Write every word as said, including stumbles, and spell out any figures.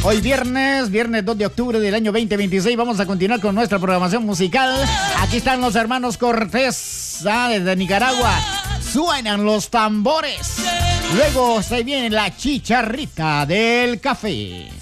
Hoy viernes, viernes dos de octubre del año veinte veintiséis, vamos a continuar con nuestra programación musical. Aquí están los hermanos Cortés, ah, desde Nicaragua. Suenan los tambores. Luego se viene la chicharrita del café.